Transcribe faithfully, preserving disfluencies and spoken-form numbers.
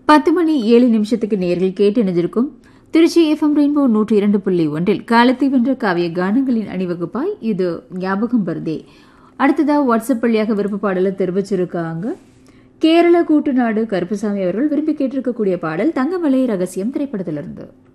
பத்து மணி ஏழு நிமிஷத்துக்கு நேரில் கேட்டு இணைஞ்சிருக்கும் திருச்சி எஃப்எம் ரெயின்போ நூற்றி இரண்டு புள்ளி ஒன்றில் காலத்தை வென்ற காவிய கானங்களின் அணிவகுப்பாய் இது ஞாபகம் வருதே. அடுத்ததா வாட்ஸ்அப் வழியாக விருப்ப பாடலை தெரிவிச்சிருக்காங்க. கேரள கூட்டுநாடு கருப்புசாமி அவர்கள் விரும்பி கேட்டிருக்கக்கூடிய பாடல் தங்கமலை ரகசியம் திரைப்படத்திலிருந்து.